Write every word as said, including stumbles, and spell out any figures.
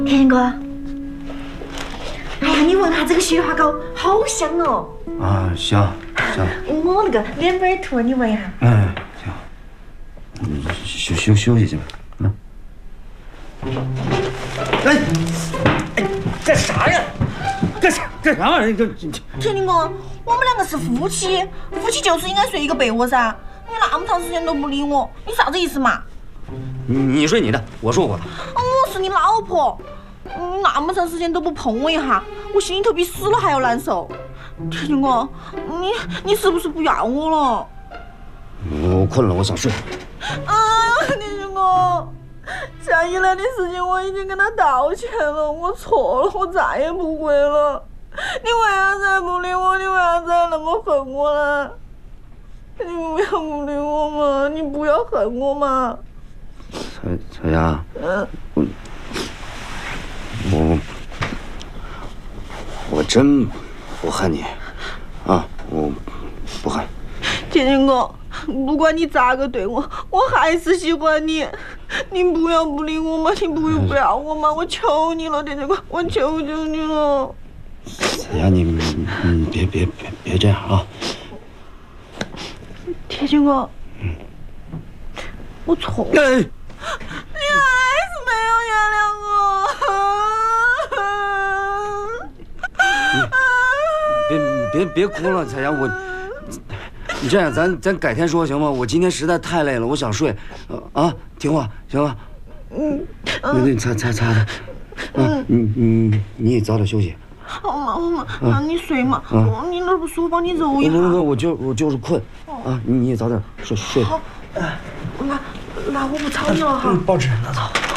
天天哥，哎呀，你闻下这个雪花膏，好香哦！ 啊，香香。 我那个脸板涂，你闻一下。 哎，行。你休休休息去吧，嗯。哎，哎，干啥呀？干啥？干啥玩意儿？这这。 天天哥，我们两个是夫妻，夫妻就是应该睡一个被窝噻。你那么长时间都不理我，你啥子意思嘛？ 你你睡你的，我说我的。 我是你老婆，你那么长时间都不碰我一下，我心里头比死了还要难受。天天哥，你你是不是不要我了？ 我困了，我想睡。 啊，天天哥，夏一来的事情我已经跟他道歉了，我错了，我再也不会了。你为啥子还不理我？你为啥子还那么恨我呢？你不要不理我嘛，你不要恨我嘛。 彩彩霞， 嗯， 我我我真不恨你，啊，我不恨。 天天哥，不管你咋个对我，我还是喜欢你。你不要不理我嘛，你不要不要我嘛，我求你了，天天哥，我求求你了。 彩霞，你你别别别别这样啊！ 天天哥， 嗯， 我错了。 哎， 你还是没有原谅我。 别别别哭了，彩霞，我，你这样，咱咱改天说行吗？我今天实在太累了，我想睡，呃、啊，听话，行吧？ 嗯， 那那擦擦擦的，嗯，你你你也早点休息。 好嘛好嘛，那你睡嘛，我你哪儿不舒服，帮你揉一下。 不不不，我就我就是困，啊，你你也早点睡睡。 好，那那我不吵你了哈。 报纸拿走。